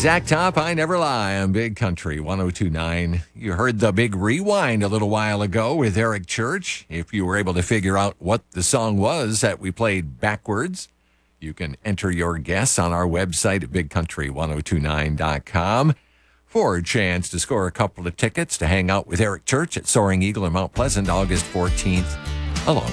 Zach Top, I Never Lie on Big Country 102.9. You heard the big rewind a little while ago with Eric Church. If you were able to figure out what the song was that we played backwards, you can enter your guess on our website at bigcountry1029.com for a chance to score a couple of tickets to hang out with Eric Church at Soaring Eagle in Mount Pleasant August 14th, along